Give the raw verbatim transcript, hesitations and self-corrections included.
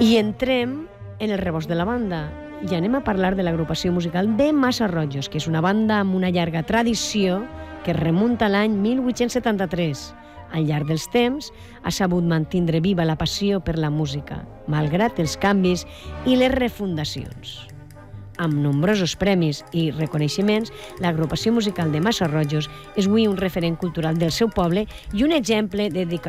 I entrem en el rebost de la banda i anem a parlar de l'agrupació musical de Massarrojos, que és una banda amb una llarga tradició que remunta a l'any mil vuit-cents setanta-tres. Al llarg dels temps ha sabut mantindre viva la passió per la música, malgrat els canvis i les refundacions. Amb nombrosos premis i reconeixements, l'agrupació musical de Massarrojos és avui un referent cultural del seu poble i un exemple de